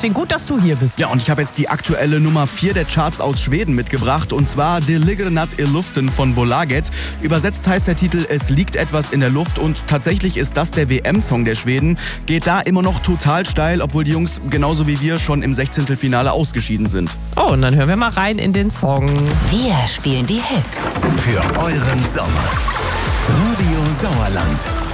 deswegen gut, dass du hier bist. Ja, und ich habe jetzt die aktuelle Nummer 4 der Charts aus Schweden mitgebracht. Und zwar Det ligger natt i luften von Bolaget. Übersetzt heißt der Titel Es liegt etwas in der Luft. Und tatsächlich ist das der WM-Song der Schweden. Geht da immer noch total steil, obwohl die Jungs genauso wie wir schon im 16. Finale ausgeschieden sind. Oh, und dann hören wir mal rein in den Song. Wir spielen die Hits für euren Sommer. Radio Sauerland.